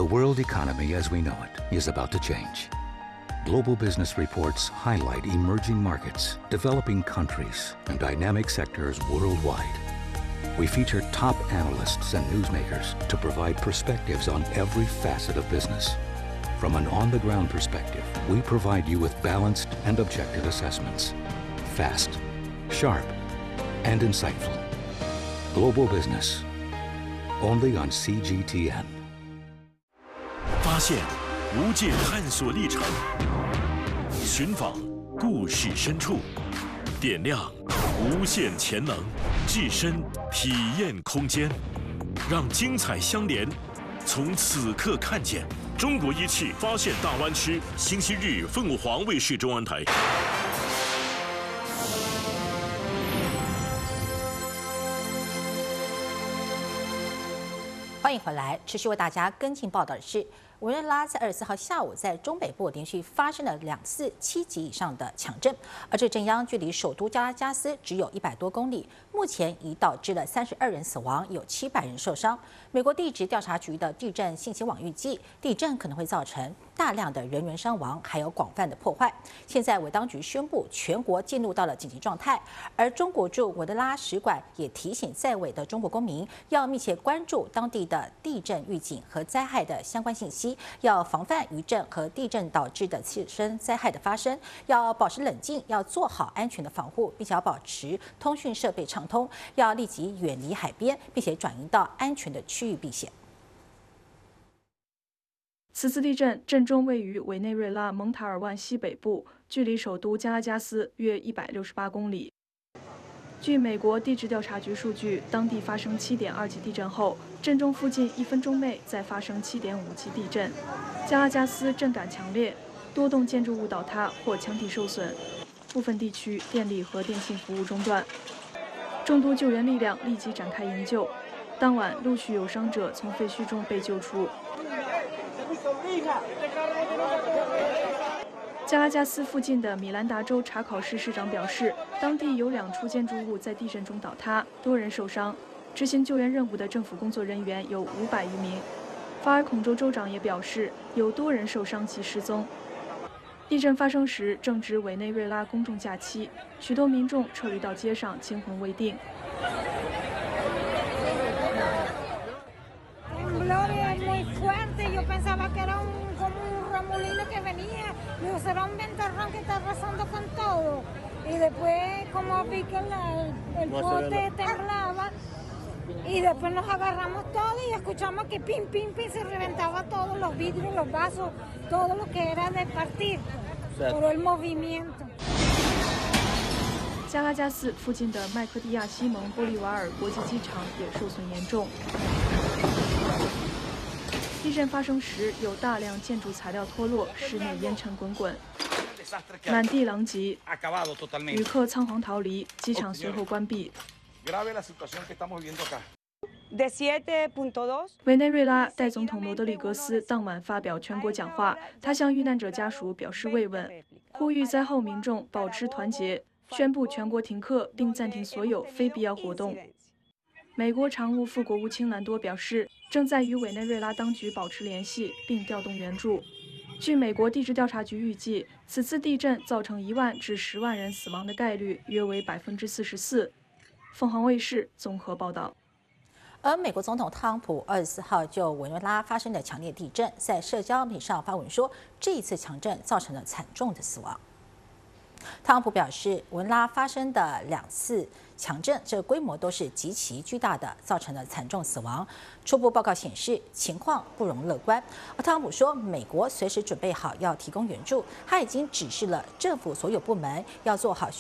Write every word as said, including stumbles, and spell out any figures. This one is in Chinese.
The world economy as we know it is about to change. Global business reports highlight emerging markets, developing countries, and dynamic sectors worldwide. We feature top analysts and newsmakers to provide perspectives on every facet of business. From an on-the-ground perspective, we provide you with balanced and objective assessments. Fast, sharp, and insightful. Global business, only on C G T N. 发现无界探索历程，寻访故事深处，点亮无限潜能，置身体验空间，让精彩相连。从此刻看见中国一汽发现大湾区，星期日凤凰卫视中文台。 欢迎回来，持续为大家跟进报道的是，委内瑞拉在二十四号下午在中北部连续发生了两次七级以上的强震，而这震央距离首都加拉加斯只有一百多公里，目前已导致了三十二人死亡，有七百人受伤。美国地质调查局的地震信息网预计，地震可能会造成大量的人员伤亡，还有广泛的破坏。现在委当局宣布全国进入到了紧急状态，而中国驻委内瑞拉使馆也提醒在委的中国公民要密切关注当地的地震预警和灾害的相关信息，要防范余震和地震导致的次生灾害的发生，要保持冷静，要做好安全的防护，并且要保持通讯设备畅通，要立即远离海边，并且转移到安全的区域避险。 此次地震震中位于委内瑞拉蒙塔尔万西北部，距离首都加拉加斯约一百六十八公里。据美国地质调查局数据，当地发生七点二级地震后，震中附近一分钟内再发生七点五级地震。加拉加斯震感强烈，多栋建筑物倒塌或墙体受损，部分地区电力和电信服务中断。众多救援力量立即展开营救，当晚陆续有伤者从废墟中被救出。 加拉加斯附近的米兰达州查考市市长表示，当地有两处建筑物在地震中倒塌，多人受伤。执行救援任务的政府工作人员有五百余名。法尔孔州州长也表示，有多人受伤及失踪。地震发生时正值委内瑞拉公众假期，许多民众撤离到街上，惊魂未定。 Yo pensaba que era un, como un remolino que venía, digo, será un ventarrón que está arrasando con todo. Y después, como vi que la, el poste temblaba, y después nos agarramos todos y escuchamos que pim, pim, pim, se reventaba todos los vidrios, los vasos, todo lo que era de partir, por el movimiento. 加拉加斯附近的麦克蒂亚西蒙玻利瓦尔国际机场也受损严重。 地震发生时，有大量建筑材料脱落，室内烟尘滚滚，满地狼藉，旅客仓皇逃离，机场随后关闭。委内瑞拉代总统罗德里格斯当晚发表全国讲话，他向遇难者家属表示慰问，呼吁灾后民众保持团结，宣布全国停课并暂停所有非必要活动。 美国常务副国务卿兰多表示，正在与委内瑞拉当局保持联系，并调动援助。据美国地质调查局预计，此次地震造成一万至十万人死亡的概率约为百分之四十四。凤凰卫视综合报道。 而美国总统特朗普二十四号就委内瑞拉发生的强烈地震，在社交媒体上发文说，这一次强震造成了惨重的死亡。 特朗普表示，委内瑞拉发生的两次强震，这个规模都是极其巨大的，造成了惨重死亡。初步报告显示，情况不容乐观。而特朗普说，美国随时准备好要提供援助，他已经指示了政府所有部门要做好